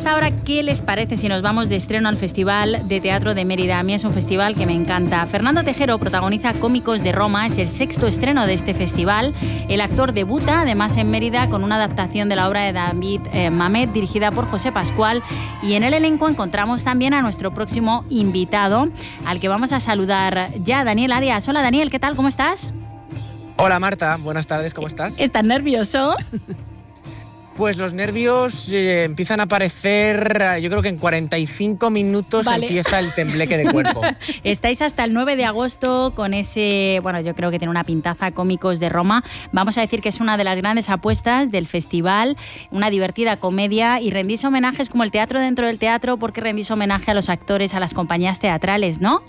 esta hora, ¿qué les parece si nos vamos de estreno al Festival de Teatro de Mérida? A mí es un festival que me encanta. Fernando Tejero protagoniza Cómicos de Roma, es el 6º estreno de este festival. El actor debuta, además, en Mérida con una adaptación de la obra de David Mamet, dirigida por José Pascual. Y en el elenco encontramos también a nuestro próximo invitado, al que vamos a saludar ya, Daniel Arias. Hola, Daniel, ¿qué tal? ¿Cómo estás? Hola, Marta. Buenas tardes, ¿cómo estás? ¿Estás nervioso? Pues los nervios empiezan a aparecer, yo creo que en 45 minutos empieza el tembleque de cuerpo. Estáis hasta el 9 de agosto con ese, bueno, yo creo que tiene una pintaza, Cómicos de Roma. Vamos a decir que es una de las grandes apuestas del festival, una divertida comedia, y rendís homenajes como el teatro dentro del teatro, porque rendís homenaje a los actores, a las compañías teatrales, ¿no?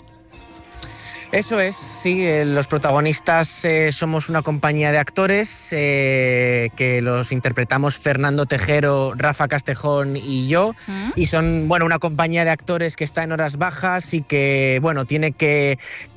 Eso es, sí, los protagonistas somos una compañía de actores que los interpretamos Fernando Tejero, Rafa Castejón y yo, y son, bueno, una compañía de actores que está en horas bajas y que, bueno, tiene que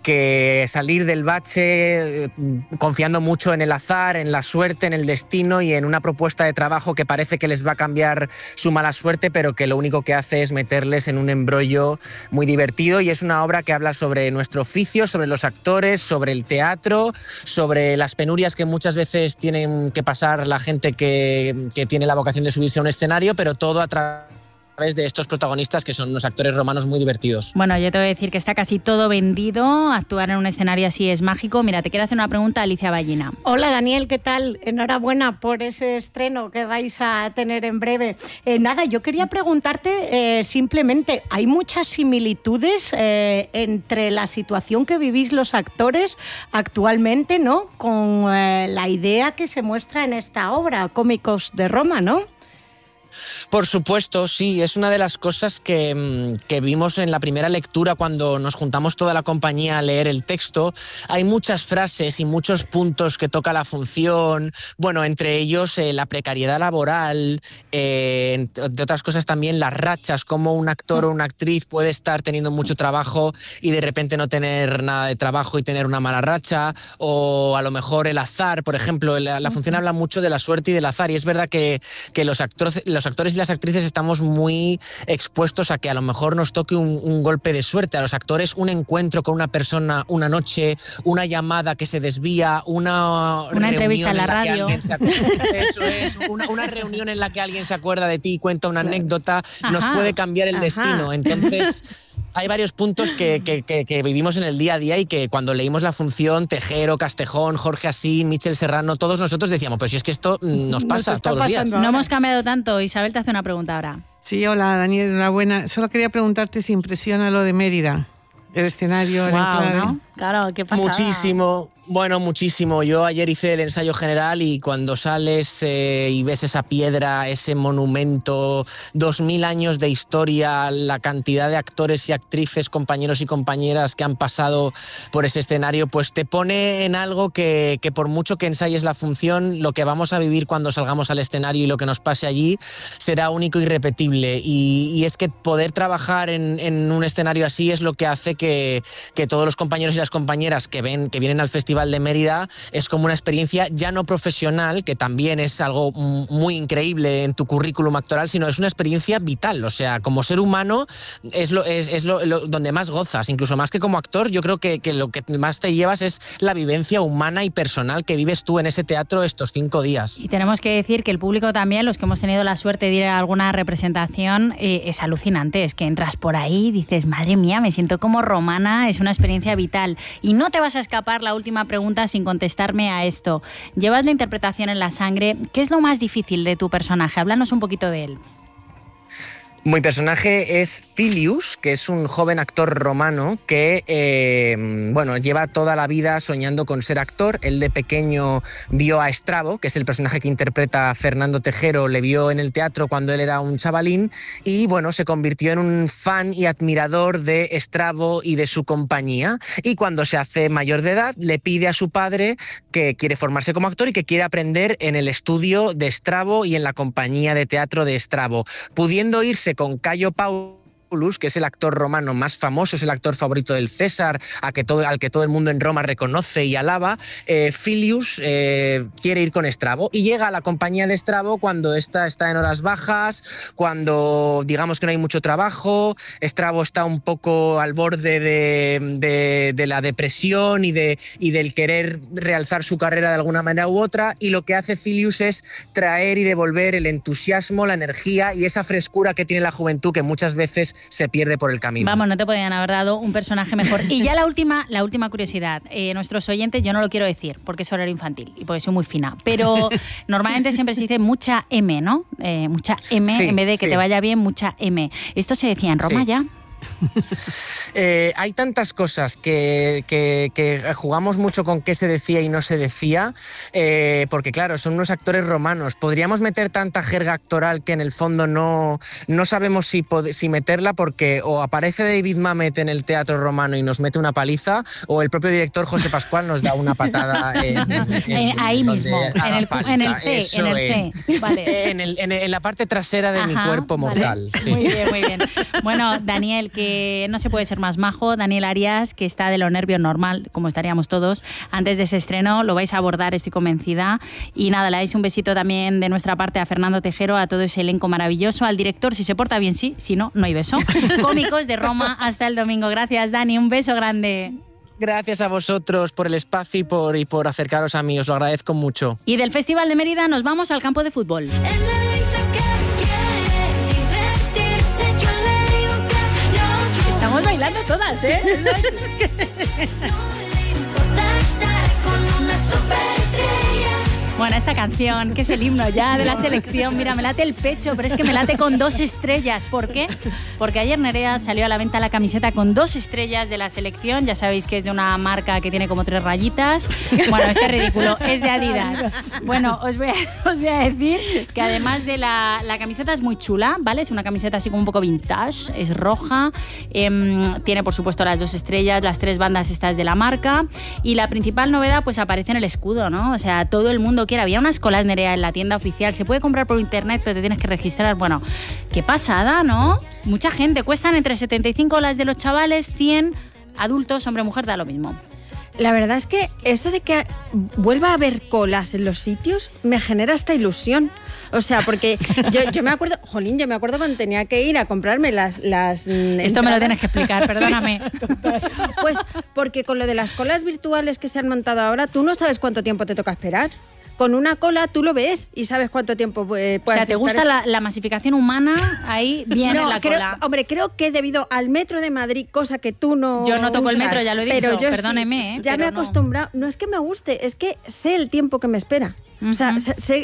salir del bache confiando mucho en el azar, en la suerte, en el destino y en una propuesta de trabajo que parece que les va a cambiar su mala suerte, pero que lo único que hace es meterles en un embrollo muy divertido, y es una obra que habla sobre nuestro oficio, sobre los actores, sobre el teatro, sobre las penurias que muchas veces tienen que pasar la gente que tiene la vocación de subirse a un escenario, pero todo a través de estos protagonistas que son unos actores romanos muy divertidos. Bueno, yo te voy a decir que está casi todo vendido. Actuar en un escenario así es mágico. Mira, te quiero hacer una pregunta, Alicia Ballina. Hola, Daniel, ¿qué tal? Enhorabuena por ese estreno que vais a tener en breve. Nada, yo quería preguntarte simplemente, ¿hay muchas similitudes entre la situación que vivís los actores actualmente, ¿no?, con la idea que se muestra en esta obra, Cómicos de Roma, ¿no? Por supuesto, sí, es una de las cosas que vimos en la primera lectura cuando nos juntamos toda la compañía a leer el texto. Hay muchas frases y muchos puntos que toca la función, bueno, entre ellos la precariedad laboral, entre otras cosas también las rachas, cómo un actor o una actriz puede estar teniendo mucho trabajo y de repente no tener nada de trabajo y tener una mala racha, o a lo mejor el azar, por ejemplo. La función habla mucho de la suerte y del azar, y es verdad que los actores y las actrices estamos muy expuestos a que a lo mejor nos toque un golpe de suerte. A los actores, un encuentro con una persona una noche, una llamada que se desvía, una entrevista en la radio. Eso es, una reunión en la que alguien se acuerda de ti y cuenta una anécdota, nos puede cambiar el destino. Entonces, hay varios puntos que vivimos en el día a día y que cuando leímos la función, Tejero, Castejón, Jorge Asín, Michel Serrano, todos nosotros decíamos, pues si es que esto nos pasa todos los días. No hemos cambiado tanto. Isabel te hace una pregunta ahora. Sí, hola, Daniel, enhorabuena. Solo quería preguntarte si impresiona lo de Mérida, el escenario, el enclave. ¿No? Claro, ¿qué pasa? Muchísimo. Bueno, muchísimo. Yo ayer hice el ensayo general y cuando sales y ves esa piedra, ese monumento, 2000 años de historia, la cantidad de actores y actrices, compañeros y compañeras que han pasado por ese escenario, pues te pone en algo que por mucho que ensayes la función, lo que vamos a vivir cuando salgamos al escenario y lo que nos pase allí será único y irrepetible. Y es que poder trabajar en un escenario así es lo que hace que todos los compañeros y las compañeras que vienen al Festival de Mérida es como una experiencia ya no profesional, que también es algo muy increíble en tu currículum actoral, sino es una experiencia vital. O sea, como ser humano es donde más gozas, incluso más que como actor. Yo creo que lo que más te llevas es la vivencia humana y personal que vives tú en ese teatro estos 5 días. Y tenemos que decir que el público también, los que hemos tenido la suerte de ir a alguna representación, es alucinante. Es que entras por ahí y dices, madre mía, me siento como romana, es una experiencia vital. Y no te vas a escapar la última pregunta sin contestarme a esto. Llevas la interpretación en la sangre. ¿Qué es lo más difícil de tu personaje? Háblanos un poquito de él. Mi personaje es Filius, que es un joven actor romano que lleva toda la vida soñando con ser actor. Él de pequeño vio a Estrabo, que es el personaje que interpreta Fernando Tejero, le vio en el teatro cuando él era un chavalín y se convirtió en un fan y admirador de Estrabo y de su compañía. Y cuando se hace mayor de edad, le pide a su padre que quiere formarse como actor y que quiere aprender en el estudio de Estrabo y en la compañía de teatro de Estrabo, pudiendo irse con Cayo Paulo Regulus, que es el actor romano más famoso, es el actor favorito del César, al que todo el mundo en Roma reconoce y alaba, Filius quiere ir con Estrabo y llega a la compañía de Estrabo cuando ésta está en horas bajas, cuando digamos que no hay mucho trabajo, Estrabo está un poco al borde de la depresión y del querer realzar su carrera de alguna manera u otra, y lo que hace Filius es traer y devolver el entusiasmo, la energía y esa frescura que tiene la juventud que muchas veces se pierde por el camino. Vamos, no te podían haber dado un personaje mejor. Y ya la última curiosidad. Nuestros oyentes, yo no lo quiero decir porque es horario infantil y porque soy muy fina, pero normalmente siempre se dice mucha M, ¿no? Mucha M, sí, en vez de que te vaya bien, mucha M. ¿Esto se decía en Roma ya? Hay tantas cosas que jugamos mucho con qué se decía y no se decía, porque claro, son unos actores romanos. Podríamos meter tanta jerga actoral que en el fondo no sabemos si meterla, porque o aparece David Mamet en el teatro romano y nos mete una paliza, o el propio director José Pascual nos da una patada ahí mismo, en el C. Vale. En la parte trasera de mi cuerpo mortal. Vale. Sí. Muy bien. Bueno, Daniel, que no se puede ser más majo, Daniel Arias, que está de los nervios normal, como estaríamos todos, antes de ese estreno, lo vais a abordar, estoy convencida. Y nada, le dais un besito también de nuestra parte a Fernando Tejero, a todo ese elenco maravilloso, al director, si se porta bien sí, si no, no hay beso. Cómicos de Roma, hasta el domingo. Gracias, Dani, un beso grande. Gracias a vosotros por el espacio y por acercaros a mí, os lo agradezco mucho. Y del Festival de Mérida nos vamos al campo de fútbol. Estamos bailando todas, ¿eh? Bueno, esta canción, que es el himno ya de la selección, mira, me late el pecho, pero es que me late con 2 estrellas. ¿Por qué? Porque ayer Nerea salió a la venta la camiseta con 2 estrellas de la selección. Ya sabéis que es de una marca que tiene como 3 rayitas. Bueno, este es ridículo, es de Adidas. Bueno, os voy a decir que además de la camiseta es muy chula, ¿vale? Es una camiseta así como un poco vintage, es roja, tiene por supuesto las 2 estrellas, las 3 bandas estas de la marca, y la principal novedad pues aparece en el escudo, ¿no? O sea, todo el mundo quiere. Había unas colas, Nerea, en la tienda oficial, se puede comprar por internet, pero te tienes que registrar. Bueno, qué pasada, ¿no? Mucha gente, cuestan entre 75 las de los chavales, 100 adultos, hombre, mujer, da lo mismo. La verdad es que eso de que vuelva a haber colas en los sitios me genera esta ilusión. O sea, porque yo me acuerdo, jolín, yo me acuerdo cuando tenía que ir a comprarme las Esto entradas. me lo tienes que explicar, perdóname. Sí. Pues porque con lo de las colas virtuales que se han montado ahora, tú no sabes cuánto tiempo te toca esperar. Con una cola tú lo ves y sabes cuánto tiempo puedes estar. O sea, ¿te gusta la masificación humana? Ahí viene la cola. Hombre, creo que debido al metro de Madrid, cosa que tú no Yo no toco usas, el metro, ya lo he dicho, pero yo perdóneme. Sí, ya me he acostumbrado. No es que me guste, es que sé el tiempo que me espera. O sea,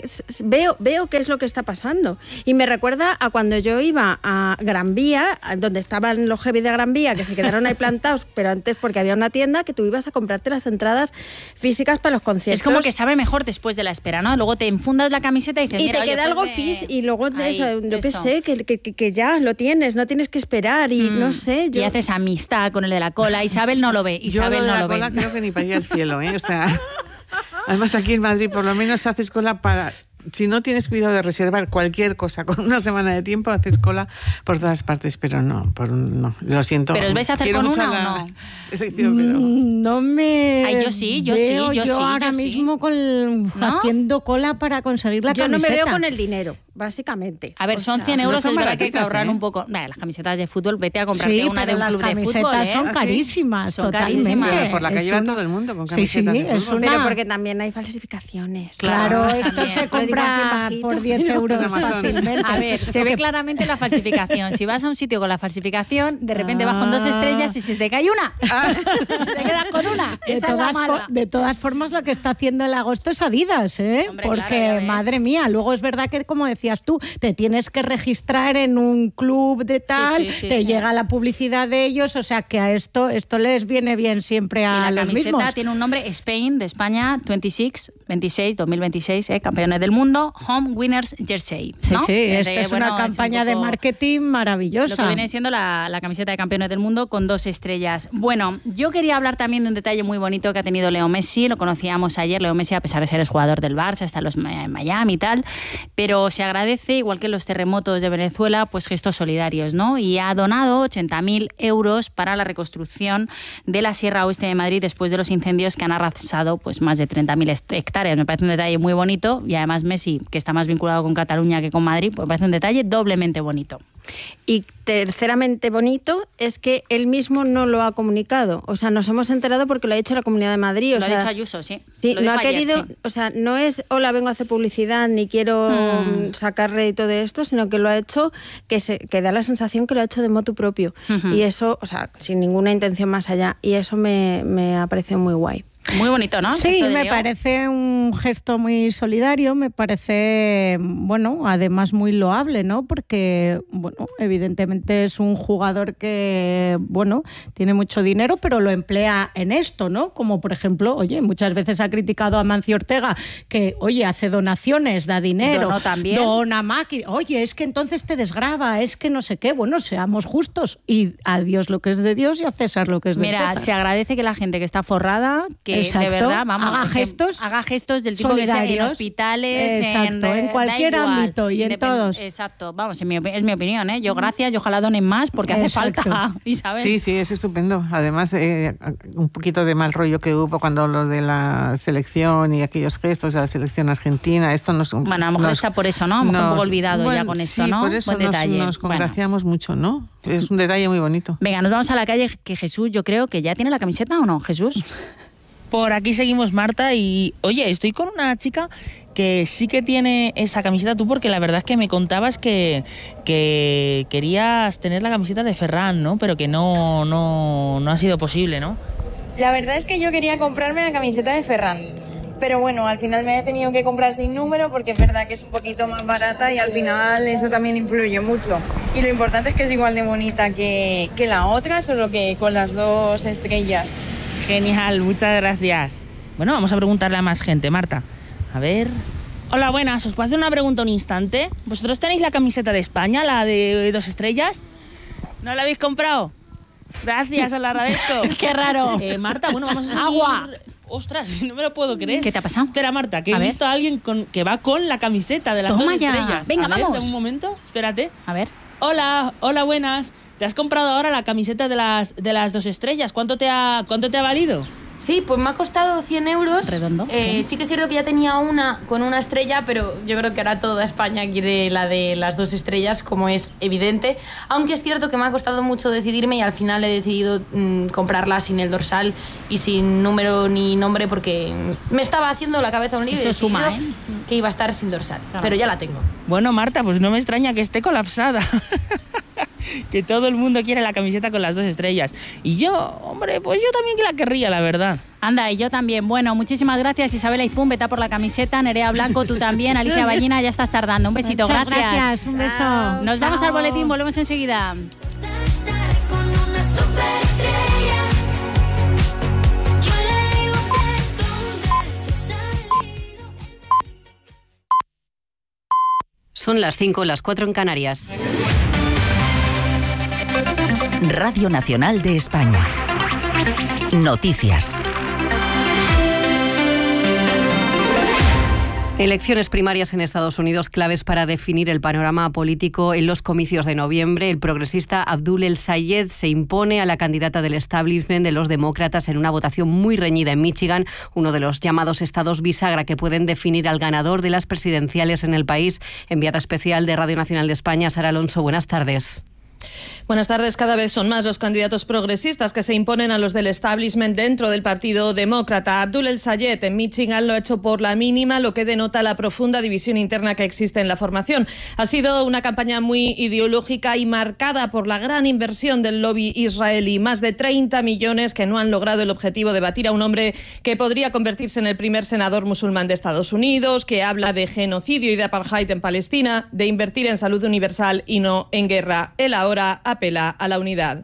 veo qué es lo que está pasando. Y me recuerda a cuando yo iba a Gran Vía, donde estaban los heavy de Gran Vía, que se quedaron ahí plantados, pero antes porque había una tienda que tú ibas a comprarte las entradas físicas para los conciertos. Es como que sabe mejor después de la espera, ¿no? Luego te enfundas la camiseta y dices, y mira, te queda algo fis y luego yo qué sé, que ya lo tienes, no tienes que esperar y no sé. Y haces amistad con el de la cola. Isabel no lo ve, Isabel no lo ve. Yo de la cola creo que ni para ir al cielo, ¿eh? O sea... Además, aquí en Madrid, por lo menos, haces cola para... Si no tienes cuidado de reservar cualquier cosa con una semana de tiempo, haces cola por todas partes, pero no, lo siento. ¿Pero os vais a hacer con una o no? Selección, pero... No me... Ay, yo sí. Ahora mismo haciendo cola para conseguir la camiseta. Yo no me veo con el dinero, básicamente. A ver, son 100 euros, es verdad que hay que ahorrar un poco. Las camisetas de fútbol, vete a comprarte una de un club de fútbol. Las camisetas son carísimas, son totalmente. Carísimas. Por la calle va todo el mundo con camisetas de fútbol. Pero porque también hay falsificaciones. Claro, esto se compra por 10 euros fácilmente. A ver, se ve claramente la falsificación. Si vas a un sitio con la falsificación, de repente vas con 2 estrellas y se te cae una. Te quedas con una. De todas formas, lo que está haciendo el agosto es Adidas, ¿eh? Hombre, porque, claro, madre mía, luego es verdad que, como decías tú, te tienes que registrar en un club de tal, te llega la publicidad de ellos, o sea que a esto les viene bien siempre a los mismos. La camiseta tiene un nombre, Spain, de España, 2026, campeones del mundo, Home Winners Jersey, ¿no? Sí, esta es una campaña de marketing maravillosa. Lo que viene siendo la camiseta de campeones del mundo con 2 estrellas. Bueno, yo quería hablar también de un detalle muy bonito que ha tenido Leo Messi, lo conocíamos ayer, Leo Messi, a pesar de ser el jugador del Barça, está en los Miami y tal, pero se agradece agradece, igual que los terremotos de Venezuela, pues gestos solidarios, ¿no? Y ha donado 80.000 euros para la reconstrucción de la Sierra Oeste de Madrid después de los incendios que han arrasado pues más de 30.000 hectáreas. Me parece un detalle muy bonito y además Messi, que está más vinculado con Cataluña que con Madrid, pues me parece un detalle doblemente bonito. Y terceramente bonito es que él mismo no lo ha comunicado. O sea, nos hemos enterado porque lo ha hecho la Comunidad de Madrid. Lo ha dicho Ayuso, sí. Sí, lo no ha ayer, querido, sí. O sea, no es hola, vengo a hacer publicidad ni quiero sacar rédito de esto, sino que lo ha hecho, que da la sensación que lo ha hecho de motu propio. Y eso, o sea, sin ninguna intención más allá. Y eso me ha parecido muy guay. Muy bonito, ¿no? Sí, me parece un gesto muy solidario, me parece, bueno, además muy loable, ¿no? Porque, bueno, evidentemente es un jugador que, bueno, tiene mucho dinero, pero lo emplea en esto, ¿no? Como, por ejemplo, oye, muchas veces ha criticado a Mancio Ortega que, oye, hace donaciones, da dinero, Donó también. dona máquina, oye, es que entonces te desgrava, es que no sé qué, bueno, seamos justos y a Dios lo que es de Dios y a César lo que es de César. Mira, se agradece que la gente que está forrada, que Exacto. de verdad, vamos, haga gestos del tipo que sea en hospitales, en cualquier ámbito y en todos. Exacto, vamos, es mi opinión, ¿eh? Yo gracias, yo ojalá donen más porque hace falta, Isabel. Sí, es estupendo. Además, un poquito de mal rollo que hubo cuando los de la selección y aquellos gestos de la selección argentina, esto nos... Bueno, a lo mejor está por eso, ¿no? A lo mejor un poco olvidado ya con esto, ¿no? Sí, por eso nos congraciamos mucho, ¿no? Es un detalle muy bonito. Venga, nos vamos a la calle, que Jesús, yo creo que ya tiene la camiseta, ¿o no, Jesús? Por aquí seguimos, Marta, y oye, estoy con una chica que sí que tiene esa camiseta, tú, porque la verdad es que me contabas que querías tener la camiseta de Ferran, ¿no? Pero que no ha sido posible, ¿no? La verdad es que yo quería comprarme la camiseta de Ferran, pero bueno, al final me he tenido que comprar sin número porque es verdad que es un poquito más barata y al final eso también influye mucho. Y lo importante es que es igual de bonita que la otra, solo que con las 2 estrellas. Genial, muchas gracias. Bueno, vamos a preguntarle a más gente, Marta. A ver... Hola, buenas, ¿os puedo hacer una pregunta un instante? ¿Vosotros tenéis la camiseta de España, la de 2 estrellas? ¿No la habéis comprado? Gracias, os la agradezco. Qué raro. Marta, bueno, vamos a seguir... ¡Agua! Ostras, no me lo puedo creer. ¿Qué te ha pasado? Espera, Marta, que he visto a alguien que va con la camiseta de las Toma 2 ya. estrellas. Venga, a ver, vamos. Un momento, espérate. A ver. Hola, buenas. ¿Te has comprado ahora la camiseta de las 2 estrellas? ¿Cuánto te ha valido? Sí, pues me ha costado 100 euros. Redondo. Sí que es cierto que ya tenía una con 1 estrella, pero yo creo que ahora toda España quiere la de las 2 estrellas, como es evidente. Aunque es cierto que me ha costado mucho decidirme y al final he decidido comprarla sin el dorsal y sin número ni nombre porque me estaba haciendo la cabeza un lío. Eso suma, ¿eh? Que iba a estar sin dorsal, claro. Pero ya la tengo. Bueno, Marta, pues no me extraña que esté colapsada. Que todo el mundo quiere la camiseta con las 2 estrellas. Y yo, hombre, pues yo también que la querría, la verdad. Anda, y yo también. Bueno, muchísimas gracias, Isabel Aizpún, vete a por la camiseta. Nerea Blanco, tú también. Alicia Ballina, ya estás tardando. Un besito, Muchas gracias. un beso. Nos vamos Chao. al boletín, volvemos enseguida. Son las 5, las 4 en Canarias. Radio Nacional de España. Noticias. Elecciones primarias en Estados Unidos claves para definir el panorama político en los comicios de noviembre. El progresista Abdul El Sayed se impone a la candidata del establishment de los demócratas en una votación muy reñida en Michigan, uno de los llamados estados bisagra que pueden definir al ganador de las presidenciales en el país. Enviada especial de Radio Nacional de España, Sara Alonso, buenas tardes. Buenas tardes. Cada vez son más los candidatos progresistas que se imponen a los del establishment dentro del Partido Demócrata. Abdul El Sayed en Michigan lo ha hecho por la mínima, lo que denota la profunda división interna que existe en la formación. Ha sido una campaña muy ideológica y marcada por la gran inversión del lobby israelí. Más de 30 millones que no han logrado el objetivo de batir a un hombre que podría convertirse en el primer senador musulmán de Estados Unidos, que habla de genocidio y de apartheid en Palestina, de invertir en salud universal y no en guerra. Él ahora apela a la unidad.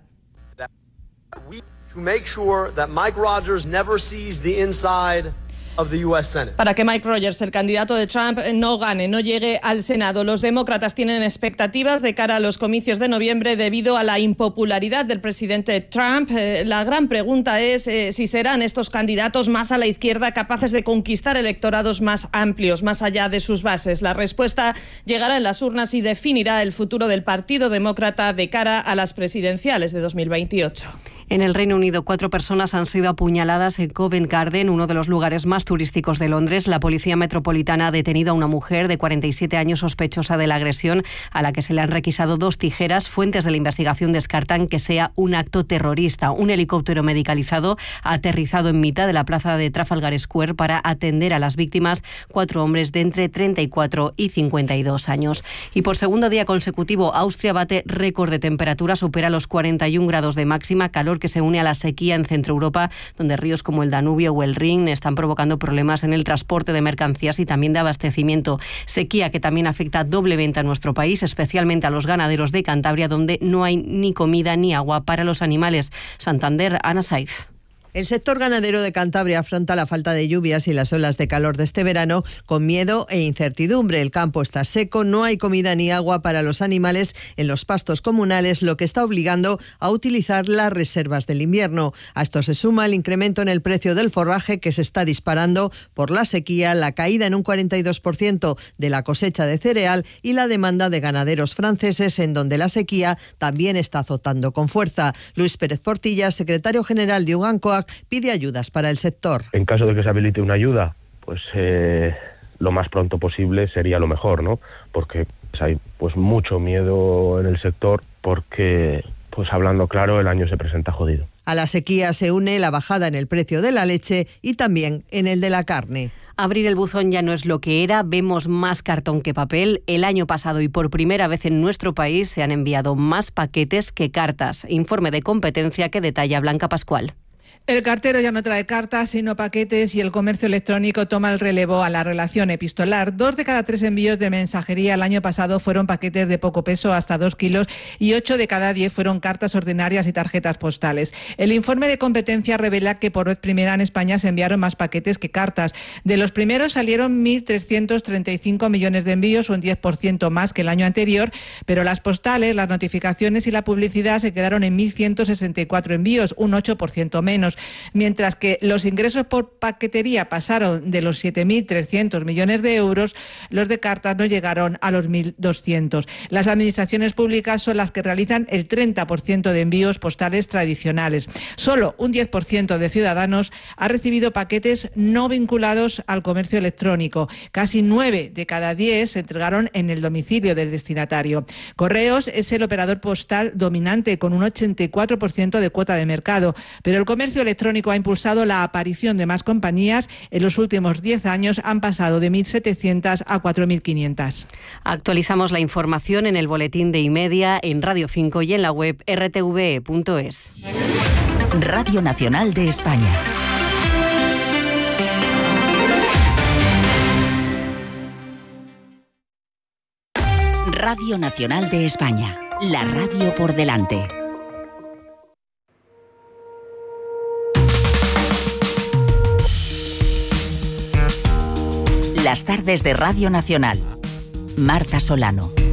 Para que Mike Rogers, el candidato de Trump, no gane, no llegue al Senado. Los demócratas tienen expectativas de cara a los comicios de noviembre debido a la impopularidad del presidente Trump. La gran pregunta es si serán estos candidatos más a la izquierda capaces de conquistar electorados más amplios, más allá de sus bases. La respuesta llegará en las urnas y definirá el futuro del Partido Demócrata de cara a las presidenciales de 2028. En el Reino Unido, 4 personas han sido apuñaladas en Covent Garden, uno de los lugares más turísticos de Londres. La Policía Metropolitana ha detenido a una mujer de 47 años sospechosa de la agresión, a la que se le han requisado 2 tijeras. Fuentes de la investigación descartan que sea un acto terrorista. Un helicóptero medicalizado ha aterrizado en mitad de la plaza de Trafalgar Square para atender a las víctimas, 4 hombres de entre 34 y 52 años. Y por segundo día consecutivo, Austria bate récord de temperatura, supera los 41 grados de máxima, calor que se une a la sequía en Centro Europa, donde ríos como el Danubio o el Rin están provocando problemas en el transporte de mercancías y también de abastecimiento. Sequía que también afecta doblemente a nuestro país, especialmente a los ganaderos de Cantabria, donde no hay ni comida ni agua para los animales. Santander, Ana Saiz. El sector ganadero de Cantabria afronta la falta de lluvias y las olas de calor de este verano con miedo e incertidumbre. El campo está seco, no hay comida ni agua para los animales en los pastos comunales, lo que está obligando a utilizar las reservas del invierno. A esto se suma el incremento en el precio del forraje, que se está disparando por la sequía, la caída en un 42% de la cosecha de cereal y la demanda de ganaderos franceses, en donde la sequía también está azotando con fuerza. Luis Pérez Portilla, secretario general de UGANCOAC, pide ayudas para el sector. En caso de que se habilite una ayuda, pues lo más pronto posible sería lo mejor, ¿no? Porque hay pues mucho miedo en el sector porque, pues hablando claro, el año se presenta jodido. A la sequía se une la bajada en el precio de la leche y también en el de la carne. Abrir el buzón ya no es lo que era, vemos más cartón que papel. El año pasado y por primera vez en nuestro país se han enviado más paquetes que cartas. Informe de competencia que detalla Blanca Pascual. El cartero ya no trae cartas, sino paquetes, y el comercio electrónico toma el relevo a la relación epistolar. 2 de cada 3 envíos de mensajería el año pasado fueron paquetes de poco peso, hasta 2 kilos, y 8 de cada 10 fueron cartas ordinarias y tarjetas postales. El informe de competencia revela que por vez primera en España se enviaron más paquetes que cartas. De los primeros salieron 1.335 millones de envíos, un 10% más que el año anterior, pero las postales, las notificaciones y la publicidad se quedaron en 1.164 envíos, un 8% menos. Mientras que los ingresos por paquetería pasaron de los 7.300 millones de euros, los de cartas no llegaron a los 1.200. Las administraciones públicas son las que realizan el 30% de envíos postales tradicionales. Solo un 10% de ciudadanos ha recibido paquetes no vinculados al comercio electrónico. Casi 9 de cada 10 se entregaron en el domicilio del destinatario. Correos es el operador postal dominante, con un 84% de cuota de mercado, pero el comercio electrónico ha impulsado la aparición de más compañías. En los últimos 10 años han pasado de 1.700 a 4.500. Actualizamos la información en el boletín de iMedia, en Radio 5 y en la web rtv.es. Radio Nacional de España. Radio Nacional de España. La radio por delante. Las tardes de Radio Nacional. Marta Solano.